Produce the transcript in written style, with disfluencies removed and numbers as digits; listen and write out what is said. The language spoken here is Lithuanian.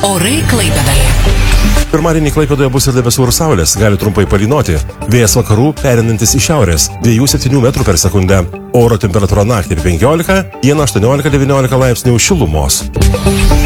Orai Klaipėdoje. Pirmadienį Klaipėdoje bus ir debesų ir saulės, gali trumpai palynoti. Vėjas vakarų pereinantis į šiaurės, 2-7 metrų per sekundę. Oro temperatūra naktį 15, dieną 18-19 laipsnių šilumos.